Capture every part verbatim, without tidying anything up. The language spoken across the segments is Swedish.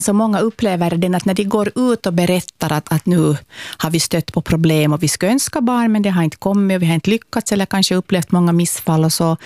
Så många upplever den att när de går ut och berättar att, att nu har vi stött på problem och vi ska önska barn men det har inte kommit och vi har inte lyckats eller kanske upplevt många missfall och så.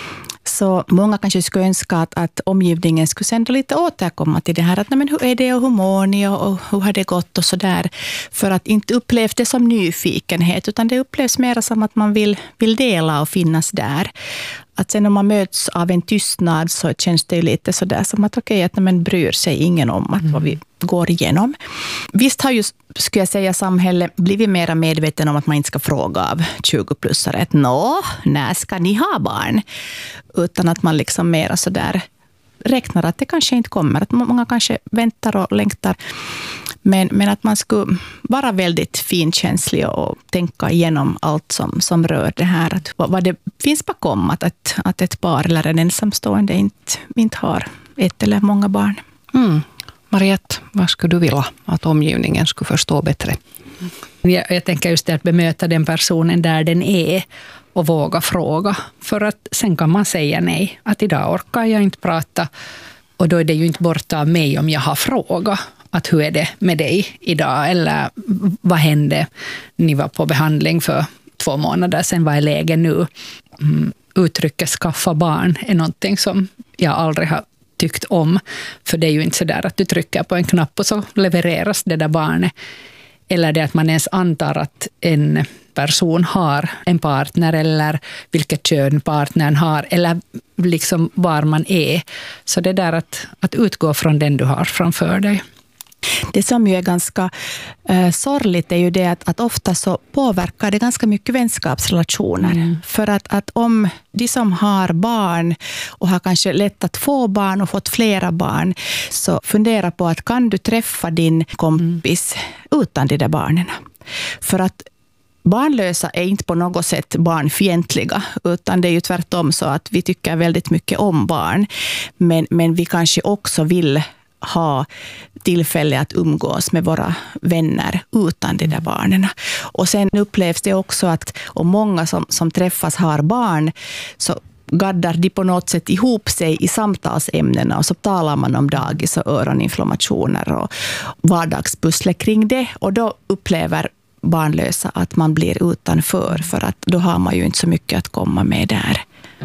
Så många kanske skulle önska att, att omgivningen skulle sända lite återkomma till det här. Att, nej, men hur är det och hur mår ni och, och hur har det gått och så där. För att inte uppleva det som nyfikenhet utan det upplevs mer som att man vill, vill dela och finnas där. Att sen om man möts av en tystnad så känns det lite sådär som att okej, att man bryr sig ingen om att mm. vad vi går igenom. Visst har ju, skulle jag säga, samhället blivit mer medveten om att man inte ska fråga av tjugo-plussare att nå, när ska ni ha barn? Utan att man liksom mer sådär räknar att det kanske inte kommer. Att många kanske väntar och längtar. Men, men att man skulle vara väldigt finkänslig och tänka igenom allt som, som rör det här. Att vad det finns bakom att, att, att ett par eller en ensamstående inte, inte har ett eller många barn. Mm. Mariette, vad skulle du vilja att omgivningen skulle förstå bättre? Jag, jag tänker just det att bemöta den personen där den är och våga fråga. För att sen kan man säga nej. Att idag orkar jag inte prata och då är det ju inte borta av mig om jag har frågat. Att hur är det med dig idag? Eller vad hände? Ni var på behandling för två månader sedan. Vad är läget nu? Mm, uttrycket skaffa barn är någonting som jag aldrig har tyckt om. För det är ju inte så där att du trycker på en knapp och så levereras det där barnet. Eller det att man ens antar att en person har en partner eller vilket kön partnern har eller liksom var man är. Så det där att, att utgå från den du har framför dig. Det som ju är ganska eh, sorgligt är ju det att, att ofta så påverkar det ganska mycket vänskapsrelationer. Mm. För att, att om de som har barn och har kanske lätt att få barn och fått flera barn, så fundera på att kan du träffa din kompis mm. utan de där barnen? För att barnlösa är inte på något sätt barnfientliga, utan det är ju tvärtom så att vi tycker väldigt mycket om barn. Men, men vi kanske också vill ha tillfälle att umgås med våra vänner utan de där barnen. Och sen upplevs det också att om många som, som träffas har barn så gaddar de på något sätt ihop sig i samtalsämnena och så talar man om dagis och öroninflammationer och vardagspussle kring det och då upplever barnlösa att man blir utanför för att då har man ju inte så mycket att komma med där.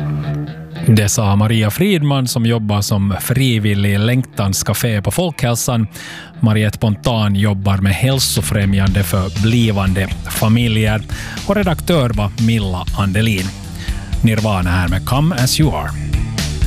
Det sa Maria Fridman som jobbar som frivillig i Längtans café på Folkhälsan. Mariette Pontan jobbar med hälsofrämjande för blivande familjer och redaktör var Milla Andelin. Nirvana här med Come As You Are.